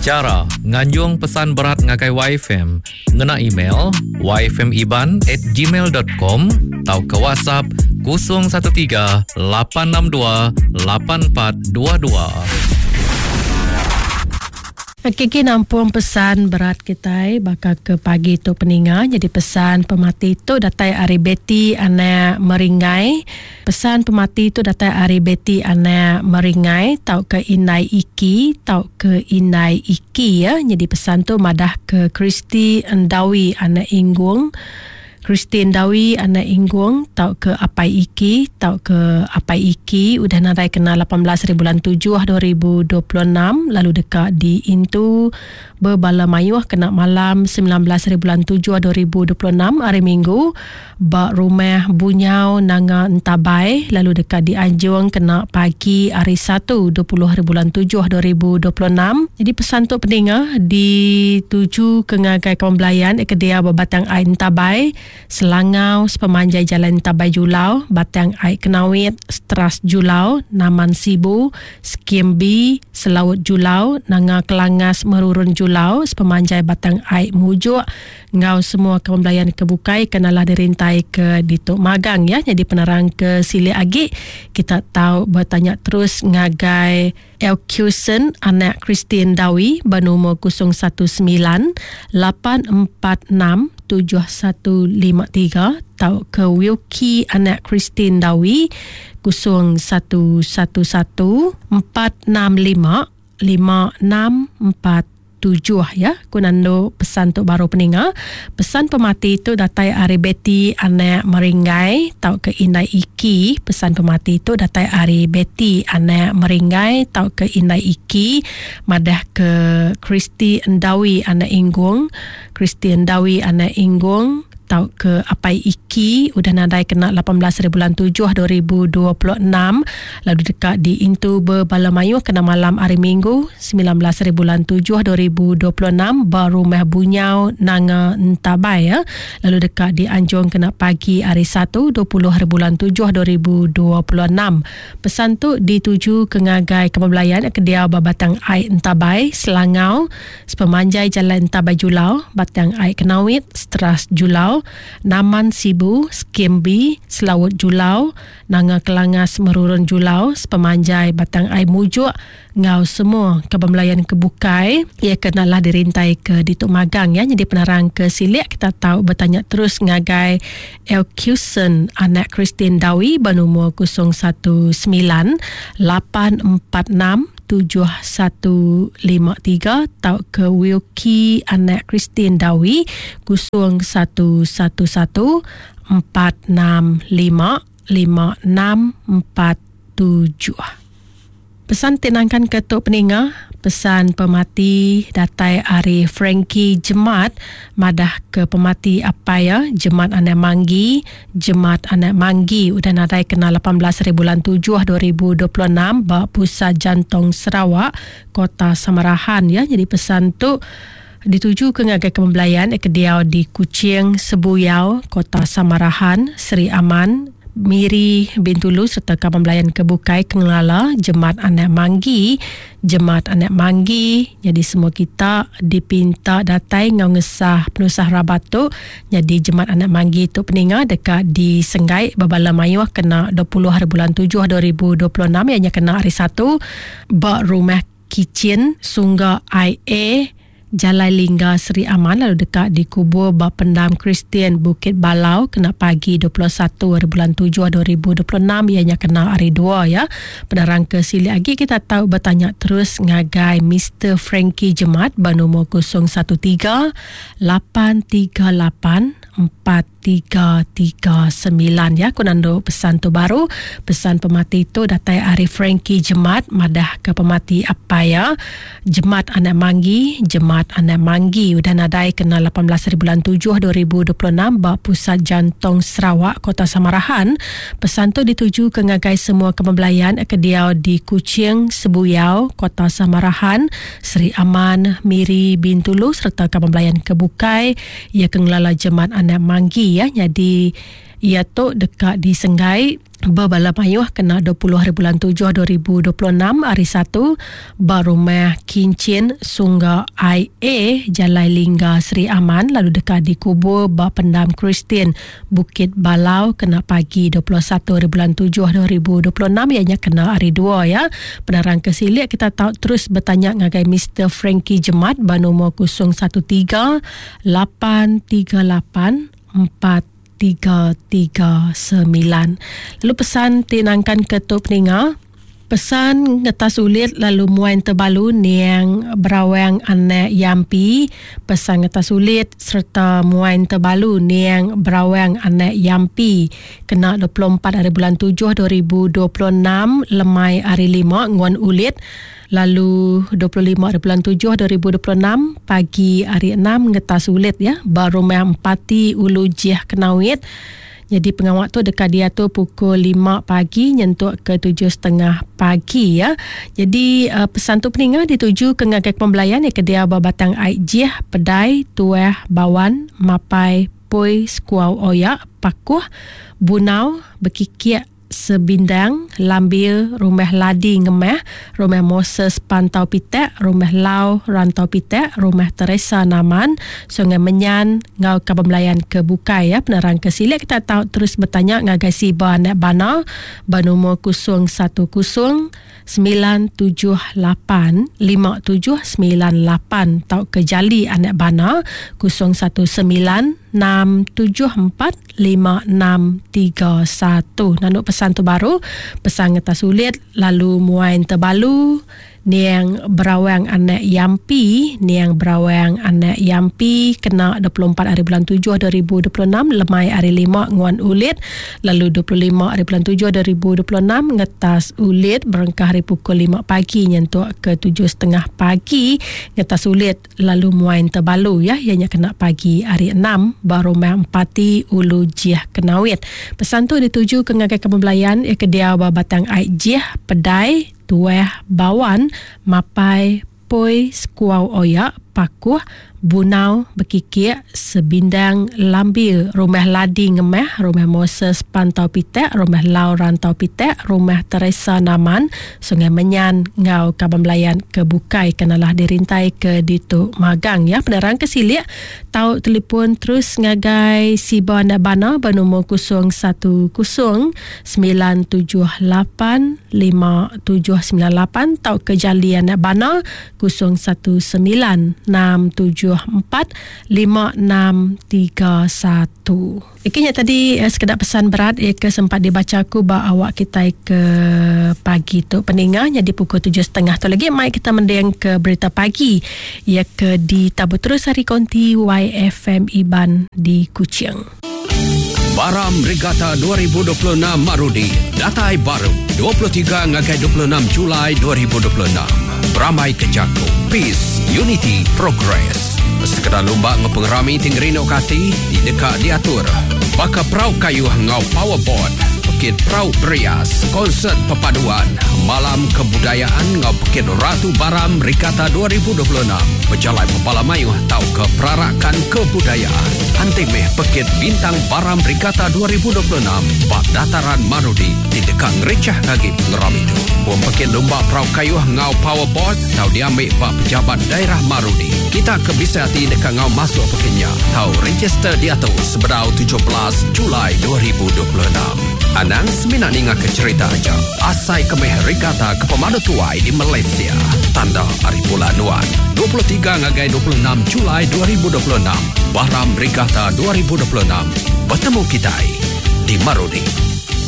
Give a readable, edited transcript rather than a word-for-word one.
Cara nganjung pesan berat ngakai YFM, ngena email yfmiban@gmail.com atau ke WhatsApp 013 862 8422. Okey, nampung pesan berat kita bakal ke pagi tu peninga. Jadi pesan pemati tu datai Ari Betty anak meringai. Pesan pemati tu datai Ari Betty anak meringai tau ke Inai Iki, tau ke Inai Iki ya. Jadi pesan tu madah ke Kristi Endawi anak Inggung. Kristi Endawi anak Inggung tau ke Apai Iki, tau ke Apai Iki udah narai kena 18 bulan 7 2026 lalu dekat di Intu Berbala Mayuh kena malam 19 bulan 7 2026 hari Minggu bak rumah Bunyau Nanga Entabai lalu dekat di Anjung kena pagi hari 1 20 bulan 7 2026. Jadi pesan tu pendengar dituju ke ngagai Pembelayan Kedia Berbatang Air Entabai Selangau Sepemanjai Jalan Tabai Julau, Batang Air Kenawit, Stras Julau, Naman Sibu, Skimbi, Selaut Julau, Nanga Kelangas Merurun Julau, Sepemanjai Batang Air Mujuk, ngau semua Pembelayan kebukai kenalah dirintai ke Dituk Magang ya. Jadi penerang ke Sili Agi kita tahu bertanya terus ngagai Elkusen anak Kristi Endawi bernomor 019-846-7153 tau ke Wilkie anak Kristi Endawi 0111-465-5647 ya. Kunando pesan tu baru peninga. Pesan pemati tu datai Ari Betty anak Meringai tau ke Inai Iki. Pesan pemati tu datai Ari Betty anak Meringai tau ke Inai Iki madah ke Kristi Endawi anak Inggung. Kristi Endawi anak Inggung tau ke Apai Iki udah nadai kena 18 bulan 7 2026 lalu dekat di Intu Berbala Mayuh kena malam hari Minggu 19 bulan 7 2026 baru rumah Bunyau Nanga Entabai ya. Lalu dekat di Anjung kena pagi hari 1 20 bulan 7 2026. Pesan tu dituju ke ngagai Pembelayan Kedia Berbatang Air Entabai Selangau Sepemanjai Jalan Entabai Julau, Batang Air Kenawit, Stras Julau, Naman Sibu, Skimbi, Selaut Julau, Nanga Kelangas Merurun Julau, Sepemanjai Batang Air Mujuk, ngau semua Pembelayan kebukai ia kenalah dirintai ke Dituk Magang ya. Jadi penerang ke Silik kita tahu bertanya terus ngagai Elkusen anak Kristi Endawi bernomor 019-846-7153 tau ke Wilkie anak Kristi Endawi 0111-465-5647. Pesan tinangkan ketuk peninga. Pesan pemati datai Ari Frankie Jemat madah ke pemati apa ya Jemat anak Manggi. Jemat anak Manggi udah nadai kena 18 bulan 7 2026 bak Pusat Jantung Sarawak Kota Samarahan ya. Jadi pesan tu dituju ke ngagai Pembelayan Kediau di Kuching Sebuyau Kota Samarahan Seri Aman Miri Bintulu serta Pembelayan kebukai kengelala Jemat anak Manggi. Jemat anak Manggi. Jadi semua kita dipinta datai ngau ngesah penusah rabat tu. Jadi Jemat anak Manggi tu peninga dekat di Senggai Berbala Mayuh kena 20 bulan 7 2026 ianya kena hari 1 bak rumah kitchen Sungga IA Jalan Lingga Seri Aman lalu dekat di kubur Bapendam Kristian Bukit Balau kena pagi 21 bulan 7 2026 ianya kena hari 2 ya. Penerang ke Sili lagi kita tahu bertanya terus ngagai Mr. Frankie Jemat bernomor 013-838-4339 ya. Kunando pesan tu baru. Pesan pemati tu datai Ari Frankie Jemat madah ke pemati apa ya Jemat anak Manggi. Jemat anak Manggi udah nadai kena 18 bulan 7 2026 bak Pusat Jantung Sarawak Kota Samarahan. Pesan tu dituju ke ngagai semua Pembelayan Kediau di Kuching Sebuyau Kota Samarahan Seri Aman Miri Bintulu serta Pembelayan kebukai ia kengelala Jemat anak Manggi ya. Jadi ia tu dekat di Senggai Berbala mayuh kena 20 hari bulan 7 2026 hari Sabtu Barumah Kincin Sungai IA Jalai Lingga Seri Aman lalu dekat di kubur Bapendam Kristian Bukit Balau kena pagi 21 hari bulan 7 2026 ianya kena hari 2 ya. Penerang kesilik kita tahu terus bertanya ngagai Mr. Frankie Jemat bernombor 013 838 4339. Lalu pesan tinangkan ketuk peninga. Pesan ngetas ulit lalu muain terbalu niang berawang anak yampi. Pesan ngetas ulit serta muain terbalu niang berawang anak yampi. Kena 24 hari bulan 7 2026 lemai hari 5 nguan ulit. Lalu 25 hari bulan 7 2026 pagi hari 6 ngetas ulit ya. Barumah Empati Ulu Jiah Kenawit. Jadi pengawak tu dekat dia tu pukul 5 pagi nyentuk ke 7.30 pagi ya. Jadi pesan tu peninga dituju ke ngagai pembelayan ke dia Babatang Aik Jiah Pedai Tueh Bawan Mapai Poi Skuau Oyak Pakuh Bunau Bekikiak Sebindang, Lambil, Rumah Ladi Ngemeh, Rumah Moses Pantau Pitek, Rumah Lau Rantau Pitek, Rumah Teresa Naman, Sungai Menyan, Ngau Kabamelayan ke Bukai ya. Penerang kesilik kita tahu terus bertanya ngagai si Anak Bana bernombor 010 978 5798 tahu ke Jali Anak Bana 019 674 5631. Nanuk pesan tu baru pesan ngetas ulit lalu muain terbalu niang berawang anak yampi kena 24 hari bulan 7 2026 lemai hari 5 nguan ulit. Lalu 25 hari bulan 7 2026 ngetas ulit berengkah hari pukul 5 pagi nyentuk ke 7.30 pagi ngetas ulit lalu muain terbalu ya ianya kena pagi hari 6 Barumah Empati Ulu Jiah Kenawit. Pesan tu dituju ke ngagai pembelayan ke dia Babatang Aik Jiah Pedai Tueh Bawan Mapai Poi Skuau Oyak Pakuh Bunau Bekikik Sebindang Lambil Rumah Ladi Ngemeh Rumah Moses Pantau Pitek Rumah Lau Rantau Pitek Rumah Teresa Naman Sungai Menyan Ngau Kabamelayan ke Bukai kenalah dirintai ke Dituk Magang ya. Penerang kesilik tahu telefon terus ngagai si Anak Bana bernombor 010 978 5798 tahu ke Jali Anak Bana 019 674 5631. Ikinya tadi sekedar pesan berat ke sempat dibacaku bahawa awak kita ke pagi tu peninganya di pukul 7.30 tu lagi mai kita mendeng ke berita pagi ia ke di Tabu Terus Hari Konti YFM Iban di Kuching. Baram Regatta 2026 Marudi datai baru 23 ngagai 26 Julai 2026 beramai ke Jaku Peace Unity Progress. Sekedar lomba ngepengerami tinggerino kati di dekat diatur baka prau kayu ngau powerboard Bukit Prau Berias konsert perpaduan malam kebudayaan ngau Bukit Ratu Baram Regatta 2026 berjalan pepala mayuh tau ke perarakan kebudayaan antimeh Bukit Bintang Baram Regatta 2026 bak dataran Marudi di dekat ngerecah kaki pengeram itu buang Bukit lomba prau kayu ngau powerboard tau diambil bak pejabat daerah Marudi kita ke bisa hati dekat ngau masuk Bukitnya tau register diatur sebedau 17 Julai 2026. Anang seminat ninga ke cerita aja. Asai kemeh regatta ke pemadu tuai di Malaysia. Tanda hari bulan Nuan. 23 ngagai 26 Julai 2026. Baram Regatta 2026. Bertemu kita di Marudi.